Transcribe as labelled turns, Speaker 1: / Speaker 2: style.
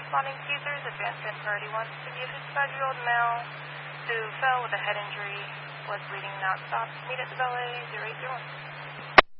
Speaker 1: responding to users, advanced in priority 1 to be a 55-year-old male who fell with a head injury, was bleeding, not stopped. Meet at the valet 0801.